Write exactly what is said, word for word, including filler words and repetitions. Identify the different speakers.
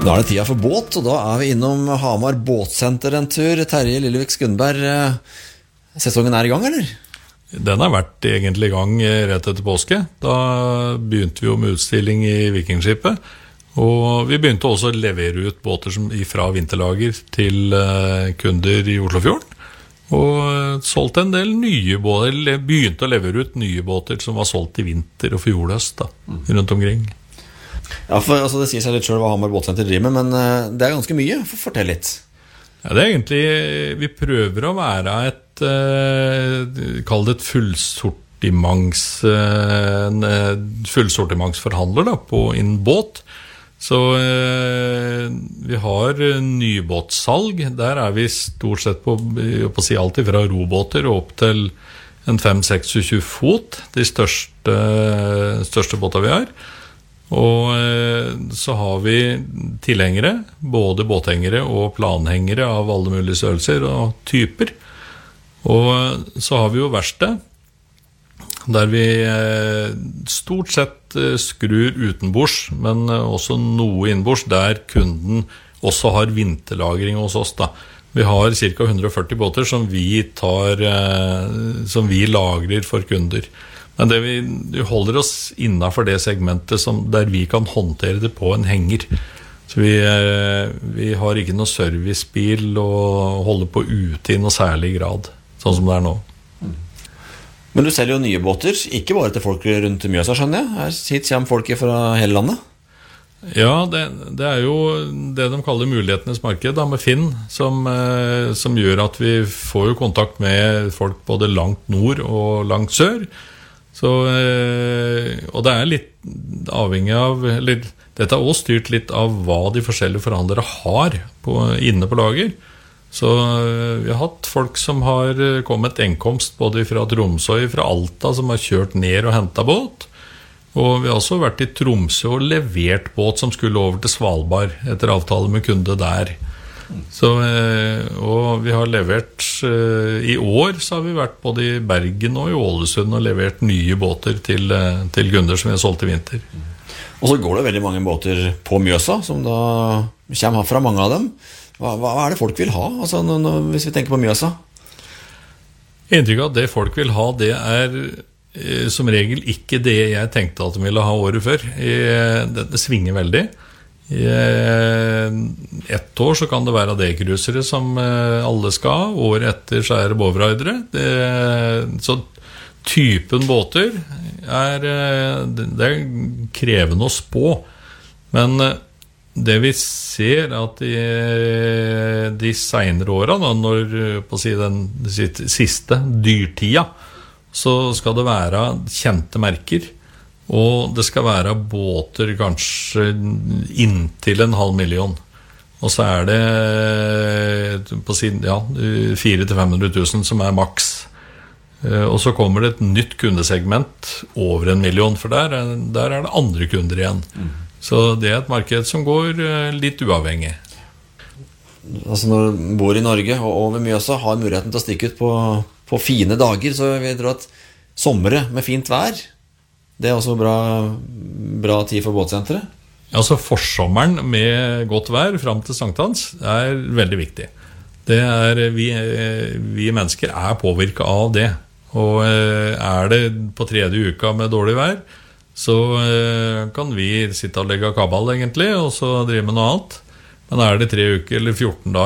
Speaker 1: Da er det tida for båt, og da er vi innom Hamar båtsenter en tur. Terje Lillevik Skundberg, sesongen er i gang, eller?
Speaker 2: Den har vært egentlig i gang rett etter påske. Da begynte vi jo med utstilling i Vikingskipet, og vi begynte også å levere ut båter som fra vinterlager til kunder i Oslofjorden. Og solgte en del nye båter, eller begynte å levere ut nye båter som var solgt i vinter og fjordhøst da, rundt omkring.
Speaker 1: Ja, for altså, det sier seg litt selv hva Hamar båtsenter driver med, men uh, det er ganske mye. Fortell litt.
Speaker 2: Ja, det er egentlig, vi prøver å være et, uh, kall det et fullsortiments, uh, fullsortimentsforhandler da, på innen båt. Så uh, vi har nybåtsalg. Der er vi stort sett på, på å si alt fra robåter og opp til en fem seks tjue fot, de største, største båter vi har. Og eh, så har vi tilhengere, både båthengere og planhengere av alle mulige størrelser og typer. Og så har vi jo verksted, der vi eh, stort sett eh, skrur utenbords, men eh, også noe innbords, der kunden også har vinterlagring hos oss da. Vi har ca. hundre og førti båter som vi, tar, eh, som vi lagrer for kunder. Men det vi, vi holder oss innenfor det segmentet som, der vi kan håndtere det på en henger. Så vi, vi har ikke noe servicebil og holder på ute i noe særlig grad, sånn som det er nå.
Speaker 1: Men du selger jo nye båter, ikke bare til folk rundt Mjøsa, skjønner jeg. Her hit kommer folk fra hele landet.
Speaker 2: Ja, det, det er jo det de kaller mulighetenes marked da, med Finn, som, som gjør at vi får jo kontakt med folk både langt nord og langt sør. Så, og det er litt avhengig av, eller dette er også styrt litt av hva de forskjellige forhandlere har på, inne på lager. Så vi har hatt folk som har kommet enkomst både fra Tromsø og fra Alta, som har kjørt ned og hentet båt. Og vi har også vært i Tromsø og levert båt som skulle over til Svalbard etter avtale med kunde der. Så, og vi har levert i år så har vi vært både i Bergen og i Ålesund og levert nye båter til, til kunder som vi har solgt i vinter.
Speaker 1: Og så går det veldig mange båter på Mjøsa som da kommer fra mange av dem. Hva, hva er det folk vil ha, altså, når, når, hvis vi tenker på Mjøsa?
Speaker 2: Inntrykk av at det folk vil ha, det er eh, som regel ikke det jeg tenkte at de ville ha året før. Eh, det, det svinger veldig. I ett år så kan det være D-cruisere som alle skal ha. Året etter så er det båvraidere. Så typen båter er, det er krevende å spå. Men det vi ser at i de senere årene, når på å si den siste dyrtida, så skal det være kjente merker. Og det skal være båter kanskje inntil en halv million. Og så er det på siden, ja, fire til fem hundre tusen som er maks. Og så kommer det et nytt kundesegment over en million, for der, der er det andre kunder igjen. Mm. Så det er et marked som går litt uavhengig.
Speaker 1: Altså når du bor i Norge og over Mjøsa har muligheten til å stikke ut på, på fine dager, så vil jeg tro at sommere med fint vær, det er også bra, bra tid for båtsenteret.
Speaker 2: Altså forsommeren med godt vær frem til sankthans er veldig viktig. Det er, vi, vi mennesker er påvirket av det. Og er det på tredje uka med dårlig vær, så kan vi sitte og legge kabal egentlig, og så drive med noe annet. Men er det tre uker eller fjorten dager,